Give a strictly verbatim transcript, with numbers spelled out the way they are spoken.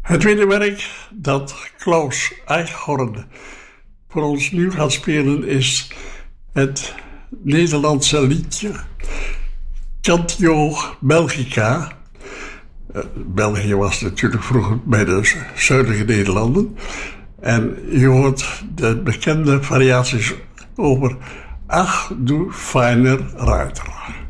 Het tweede werk dat Klaus Eichhorn voor ons nu gaat spelen is het Nederlandse liedje Cantio Belgica. Uh, België was natuurlijk vroeger bij de zuidelijke Nederlanden. En je hoort de bekende variaties over Ach du feiner Reiter.